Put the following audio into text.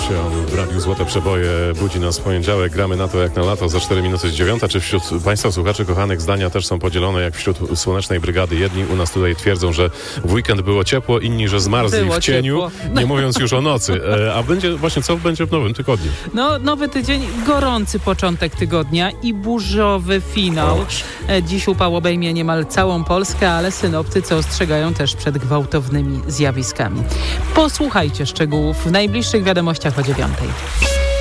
On w Radiu Złote Przeboje budzi nas w poniedziałek. Gramy na to jak na lato, za 4 minuty z 9. Czy wśród Państwa słuchaczy kochanych zdania też są podzielone jak wśród Słonecznej Brygady? Jedni u nas tutaj twierdzą, że w weekend było ciepło, inni, że zmarzli w cieniu, nie mówiąc już o nocy. A będzie właśnie co będzie w nowym tygodniu? No, nowy tydzień, gorący początek tygodnia i burzowy finał. Dziś upał obejmie niemal całą Polskę, ale synoptycy ostrzegają też przed gwałtownymi zjawiskami. Posłuchajcie szczegółów w najbliższych wiadomościach o 9.